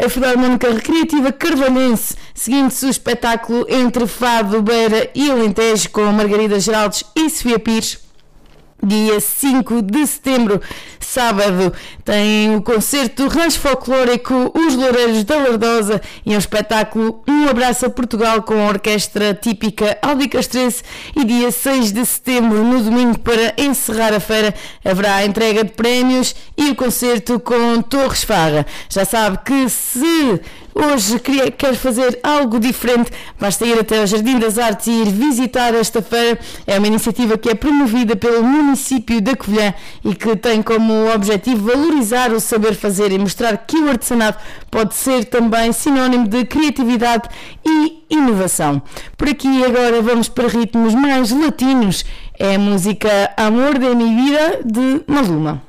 a Filarmónica Recreativa Carvalhense, seguindo-se o espetáculo Entre Fado, Beira e Alentejo com Margarida Geraldes e Sofia Pires. Dia 5 de setembro, sábado, tem o concerto Rancho Folclórico Os Loureiros da Lardosa e um espetáculo Um Abraço a Portugal com a orquestra típica Albicastrense. E dia 6 de setembro, no domingo, para encerrar a feira, haverá a entrega de prémios e o concerto com Torres Farra. Já sabe que se hoje quer fazer algo diferente, basta ir até ao Jardim das Artes e ir visitar esta feira. É uma iniciativa que é promovida pelo município da Covilhã e que tem como objetivo valorizar o saber fazer e mostrar que o artesanato pode ser também sinónimo de criatividade e inovação. Por aqui agora vamos para ritmos mais latinos. É a música Amor de mi vida de Maluma.